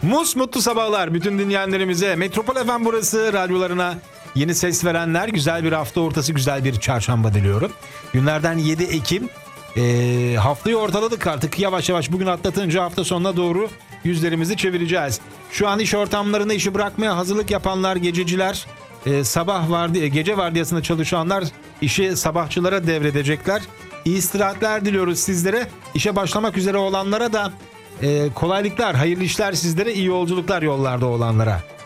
Mutlu sabahlar bütün dinleyenlerimize. Metropol FM burası, radyolarına yeni ses verenler. Güzel bir hafta ortası, güzel bir çarşamba diliyorum. Günlerden 7 Ekim. Haftayı ortaladık artık, yavaş yavaş bugün atlatınca hafta sonuna doğru yüzlerimizi çevireceğiz. Şu an iş ortamlarında işi bırakmaya hazırlık yapanlar, gececiler, gece vardiyasında çalışanlar işi sabahçılara devredecekler. İyi istirahatler diliyoruz sizlere. İşe başlamak üzere olanlara da kolaylıklar, hayırlı işler sizlere, iyi yolculuklar yollarda olanlara.